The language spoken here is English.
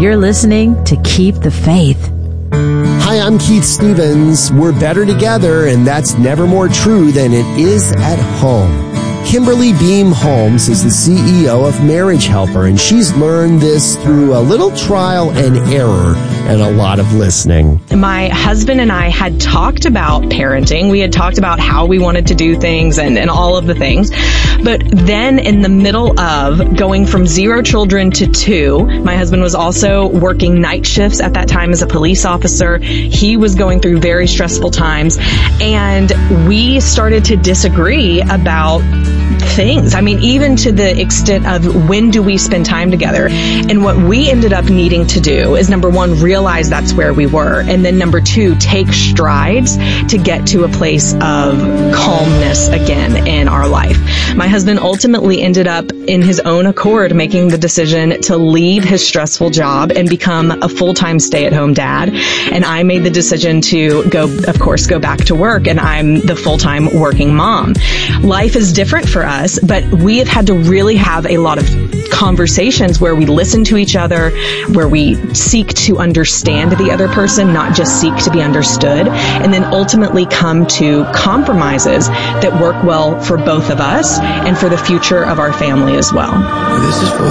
You're listening to Keep the Faith. Hi, I'm Keith Stevens. We're better together, and that's never more true than it is at home. Kimberly Beam Holmes is the CEO of Marriage Helper, and she's learned this through a little trial and error and a lot of listening. My husband and I had talked about parenting. We had talked about how we wanted to do things and all of the things. But then in the middle of going from 0 children to 2, my husband was also working night shifts at that time as a police officer. He was going through very stressful times, and we started to disagree about things. I mean, even to the extent of when do we spend time together? And what we ended up needing to do is, number one, realize that's where we were. And then number 2, take strides to get to a place of calmness again in our life. My husband ultimately ended up in his own accord making the decision to leave his stressful job and become a full-time stay-at-home dad. And I made the decision to go back to work, and I'm the full-time working mom. Life is different for us, but we have had to really have a lot of conversations where we listen to each other, where we seek to understand the other person, not just seek to be understood, and then ultimately come to compromises that work well for both of us and for the future of our family as well. This is for